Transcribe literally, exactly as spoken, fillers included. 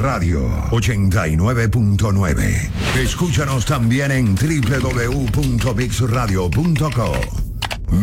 Radio ochenta y nueve punto nueve. Escúchanos también en doble u doble u doble u punto vix radio punto co.